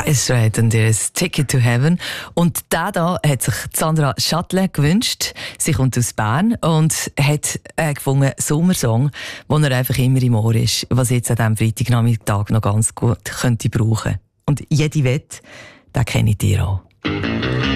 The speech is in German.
Dire Straits und ihr Ticket to Heaven. Und da hat sich Sandra Chatelet gewünscht. Sie kommt aus Bern und hat gefunden, Sommersong, der er einfach immer im Ohr ist, was jetzt an diesem Freitagnachmittag noch ganz gut könnte brauchen. Und jede Wette, den kennt ihr auch.